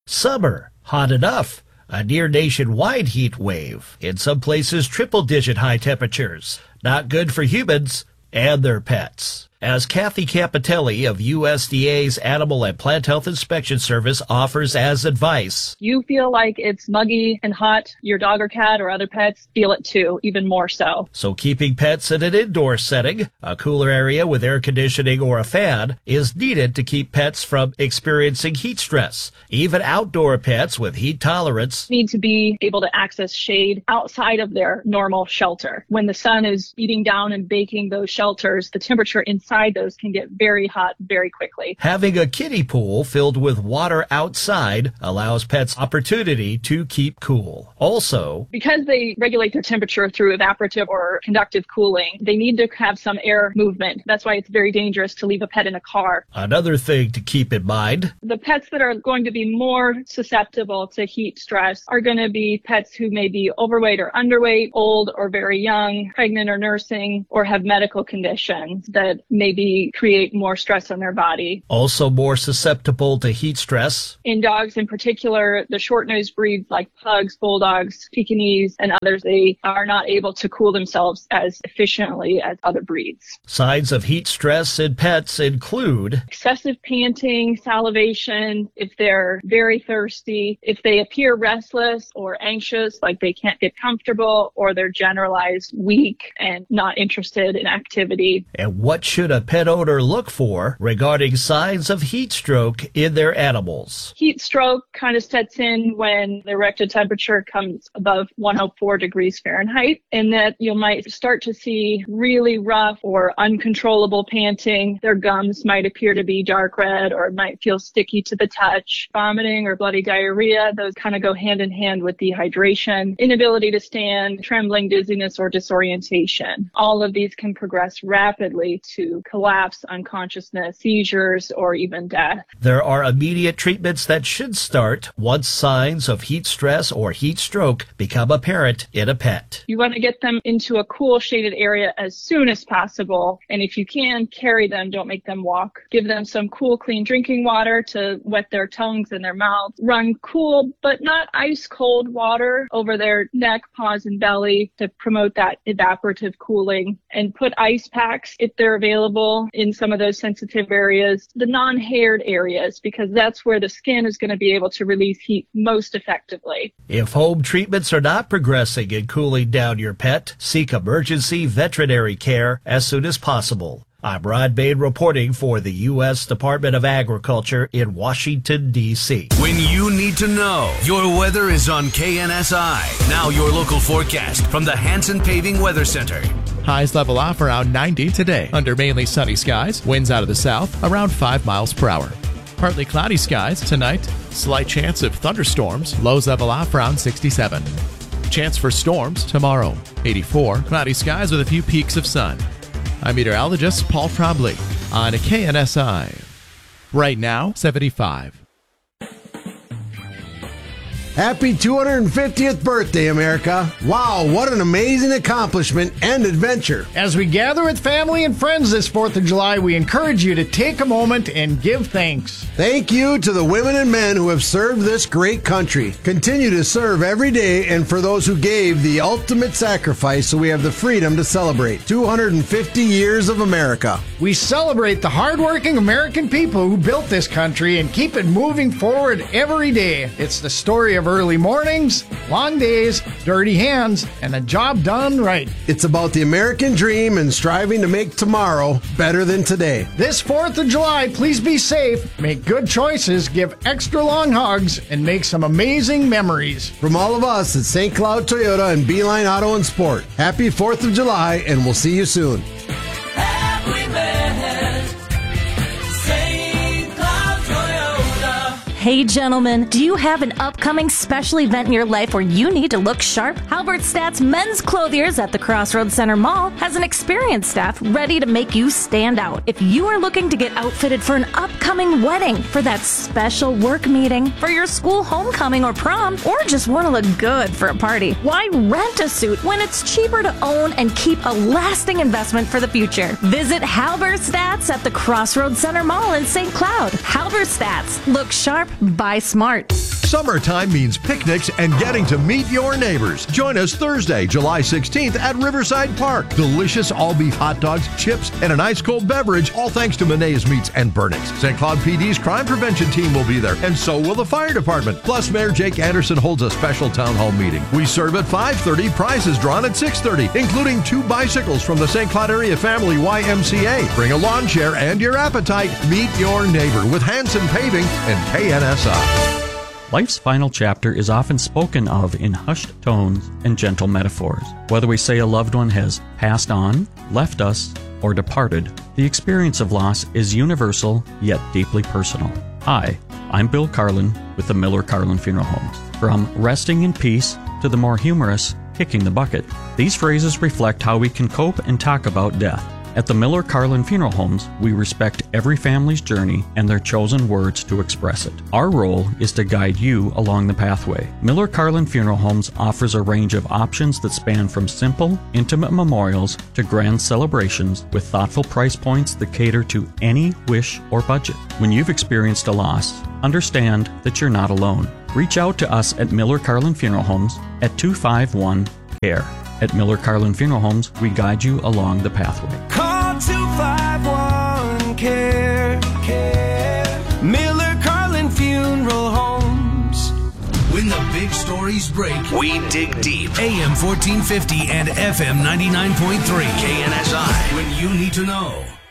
Summer, hot enough. A near nationwide heat wave. In some places, triple-digit high temperatures. Not good for humans and their pets. As Kathy Capitelli of USDA's Animal and Plant Health Inspection Service offers as advice. You feel like it's muggy and hot, your dog or cat or other pets feel it too, even more so. So keeping pets in an indoor setting, a cooler area with air conditioning or a fan, is needed to keep pets from experiencing heat stress. Even outdoor pets with heat tolerance need to be able to access shade outside of their normal shelter. When the sun is beating down and baking those shelters, the temperature inside those can get very hot very quickly. Having a kiddie pool filled with water outside allows pets opportunity to keep cool. Also, because they regulate their temperature through evaporative or conductive cooling, they need to have some air movement. That's why it's very dangerous to leave a pet in a car. Another thing to keep in mind, the pets that are going to be more susceptible to heat stress are going to be pets who may be overweight or underweight, old or very young, pregnant or nursing, or have medical conditions that maybe create more stress on their body. Also more susceptible to heat stress. In dogs in particular, the short-nosed breeds like pugs, bulldogs, Pekingese, and others, they are not able to cool themselves as efficiently as other breeds. Signs of heat stress in pets include excessive panting, salivation, if they're very thirsty, if they appear restless or anxious, like they can't get comfortable, or they're generalized weak and not interested in activity. And what should a pet owner look for regarding signs of heat stroke in their animals? Heat stroke kind of sets in when the erected temperature comes above 104 degrees Fahrenheit, and that you might start to see really rough or uncontrollable panting. Their gums might appear to be dark red or might feel sticky to the touch. Vomiting or bloody diarrhea, those kind of go hand in hand with dehydration. Inability to stand, trembling, dizziness, or disorientation. All of these can progress rapidly to collapse, unconsciousness, seizures, or even death. There are immediate treatments that should start once signs of heat stress or heat stroke become apparent in a pet. You want to get them into a cool, shaded area as soon as possible. And if you can, carry them, don't make them walk. Give them some cool, clean drinking water to wet their tongues and their mouths. Run cool, but not ice cold water over their neck, paws, and belly to promote that evaporative cooling. And put ice packs, if they're available, in some of those sensitive areas, the non-haired areas, because that's where the skin is going to be able to release heat most effectively. If home treatments are not progressing in cooling down your pet, seek emergency veterinary care as soon as possible. I'm Rod Bain reporting for the U.S. Department of Agriculture in Washington, D.C. When you need to know, your weather is on KNSI. Now your local forecast from the Hanson Paving Weather Center. Highs level off around 90 today. Under mainly sunny skies, winds out of the south around 5 miles per hour. Partly cloudy skies tonight. Slight chance of thunderstorms. Lows level off around 67. Chance for storms tomorrow. 84. Cloudy skies with a few peaks of sun. I'm meteorologist Paul Trombley on KNSI. Right now, 75. Happy 250th birthday, America. Wow, what an amazing accomplishment and adventure. As we gather with family and friends this 4th of July, we encourage you to take a moment and give thanks. Thank you to the women and men who have served this great country. Continue to serve every day, and for those who gave the ultimate sacrifice so we have the freedom to celebrate 250 years of America. We celebrate the hardworking American people who built this country and keep it moving forward every day. It's the story of early mornings, long days, dirty hands, and a job done right. It's about the American dream and striving to make tomorrow better than today. This 4th of July, please be safe, make good choices, give extra long hugs, and make some amazing memories. From all of us at St. Cloud Toyota and Beeline Auto and Sport, happy 4th of July, and we'll see you soon. Hey gentlemen, do you have an upcoming special event in your life where you need to look sharp? Halberstadt's Men's Clothiers at the Crossroads Center Mall has an experienced staff ready to make you stand out. If you are looking to get outfitted for an upcoming wedding, for that special work meeting, for your school homecoming or prom, or just want to look good for a party, why rent a suit when it's cheaper to own and keep a lasting investment for the future? Visit Halberstadt's at the Crossroads Center Mall in St. Cloud. Halberstadt's. Look sharp, buy smart. Summertime means picnics and getting to meet your neighbors. Join us Thursday, July 16th at Riverside Park. Delicious all-beef hot dogs, chips, and an ice-cold beverage, all thanks to Monet's Meats and Burnix. St. Cloud PD's crime prevention team will be there, and so will the fire department. Plus, Mayor Jake Anderson holds a special town hall meeting. We serve at 5:30, prizes drawn at 6:30, including 2 bicycles from the St. Cloud Area Family YMCA. Bring a lawn chair and your appetite. Meet your neighbor with Hanson Paving and KNSI. Life's final chapter is often spoken of in hushed tones and gentle metaphors. Whether we say a loved one has passed on, left us, or departed, the experience of loss is universal yet deeply personal. Hi, I'm Bill Carlin with the Miller Carlin Funeral Homes. From resting in peace to the more humorous kicking the bucket, these phrases reflect how we can cope and talk about death. At the Miller Carlin Funeral Homes, we respect every family's journey and their chosen words to express it. Our role is to guide you along the pathway. Miller Carlin Funeral Homes offers a range of options that span from simple, intimate memorials to grand celebrations with thoughtful price points that cater to any wish or budget. When you've experienced a loss, understand that you're not alone. Reach out to us at Miller Carlin Funeral Homes at 251-CARE. At Miller Carlin Funeral Homes, we guide you along the pathway. Call 251-CARE. Miller Carlin Funeral Homes. When the big stories break, we dig deep. AM 1450 and FM 99.3. KNSI. When you need to know.